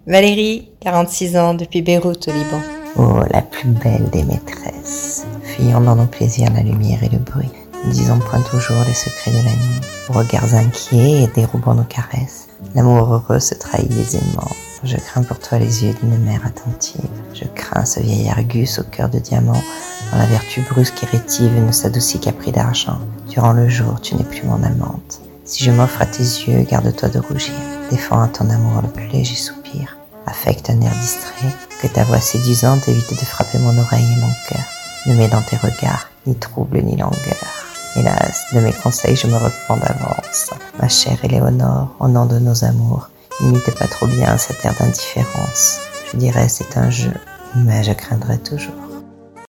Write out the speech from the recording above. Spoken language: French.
Valérie, 46 ans, depuis Beyrouth au Liban. Oh, la plus belle des maîtresses, fuyant dans nos plaisirs la lumière et le bruit, ne disons point toujours les secrets de la nuit, aux regards inquiets et dérobant nos caresses. L'amour heureux se trahit aisément. Je crains pour toi les yeux d'une mère attentive. Je crains ce vieil Argus au cœur de diamant, dont la vertu brusque et rétive ne s'adoucit qu'à prix d'argent. Durant le jour, tu n'es plus mon amante. Si je m'offre à tes yeux, garde-toi de rougir. Défends à ton amour le plus léger soupir. Affecte un air distrait, que ta voix séduisante évite de frapper mon oreille et mon cœur. Ne mets dans tes regards ni trouble ni langueur. Hélas, de mes conseils je me repens d'avance. Ma chère Éléonore, au nom de nos amours, n'imite pas trop bien cet air d'indifférence. Je dirais c'est un jeu, mais je craindrai toujours.